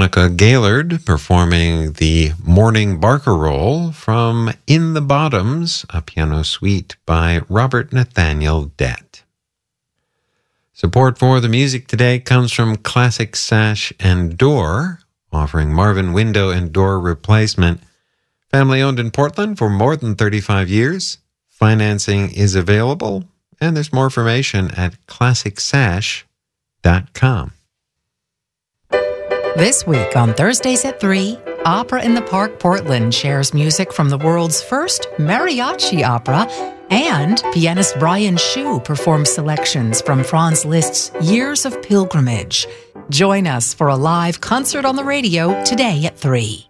Monica Gaylord performing the Morning Barcarolle from In the Bottoms, a piano suite by Robert Nathaniel Dett. Support for the music today comes from Classic Sash and Door, offering Marvin window and door replacement. Family owned in Portland for more than 35 years. Financing is available, and there's more information at classicsash.com. This week on Thursdays at 3, Opera in the Park Portland shares music from the world's first mariachi opera, and pianist Brian Shu performs selections from Franz Liszt's Years of Pilgrimage. Join us for a live concert on the radio today at 3.